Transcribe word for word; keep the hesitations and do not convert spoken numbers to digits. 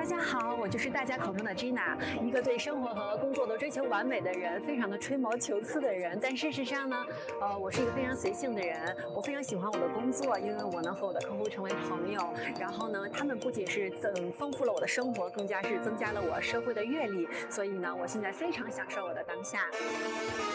家好，我就是大家口中的 Gina， 一个对生活和工作都追求完美的人，非常的吹毛求疵的人。但事实上呢，呃，我是一个非常随性的人，我非常喜欢我的工作，因为我能和我的客户成为朋友。然后呢，他们不仅是增丰富了我的生活，更加是增加了我社会的阅历。所以呢，我现在非常享受我的当下。